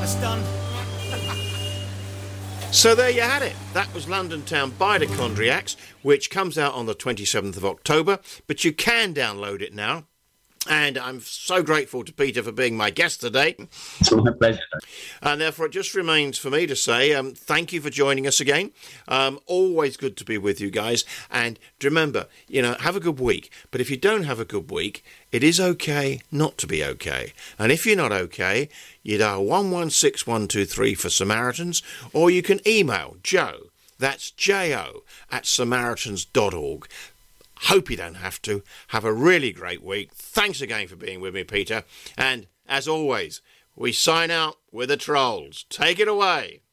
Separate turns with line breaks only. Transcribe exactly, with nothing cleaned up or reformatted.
That's done.
So there you had it. That was London Town by the Chondriacs, which comes out on the twenty-seventh of October, but you can download it now. And I'm so grateful to Peter for being my guest today.
It's my pleasure.
And therefore, it just remains for me to say um, thank you for joining us again. Um, always good to be with you guys. And remember, you know, have a good week. But if you don't have a good week, it is okay not to be okay. And if you're not okay, you dial one one six one two three for Samaritans, or you can email Joe, that's J O, at samaritans dot org. Hope you don't have to. Have a really great week. Thanks again for being with me, Peter. And as always, we sign out with the Trolls. Take it away.